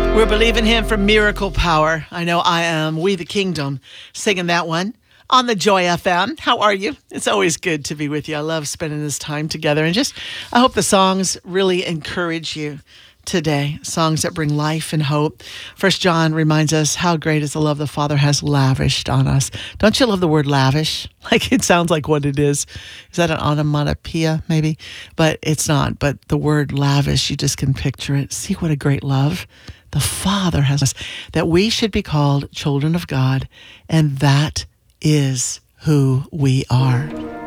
We're believing him for miracle power. I know I am. We the Kingdom, singing that one on the Joy FM. How are you? It's always good to be with you. I love spending this time together. And I hope the songs really encourage you today. Songs that bring life and hope. First John reminds us how great is the love the Father has lavished on us. Don't you love the word lavish? Like it sounds like what it is. Is that an onomatopoeia maybe? But it's not. But the word lavish, you just can picture it. See what a great love the Father has us, that we should be called children of God, and that is who we are.